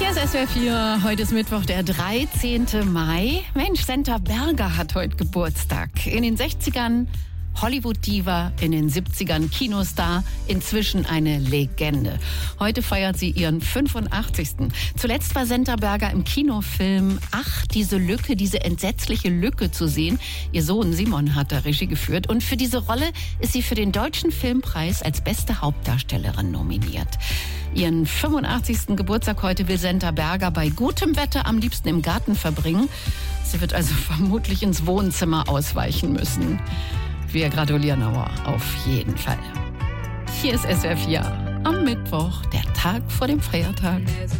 Hier ist SWR 4, heute ist Mittwoch, der 13. Mai. Mensch, Senta Berger hat heute Geburtstag. In den 60ern Hollywood-Diva, in den 70ern Kinostar, inzwischen eine Legende. Heute feiert sie ihren 85. Zuletzt war Senta Berger im Kinofilm Ach, diese Lücke, diese entsetzliche Lücke zu sehen. Ihr Sohn Simon hat da Regie geführt und für diese Rolle ist sie für den Deutschen Filmpreis als beste Hauptdarstellerin nominiert. Ihren 85. Geburtstag heute will Senta Berger bei gutem Wetter am liebsten im Garten verbringen. Sie wird also vermutlich ins Wohnzimmer ausweichen müssen. Wir gratulieren aber auf jeden Fall. Hier ist SWR 4 am Mittwoch, der Tag vor dem Feiertag.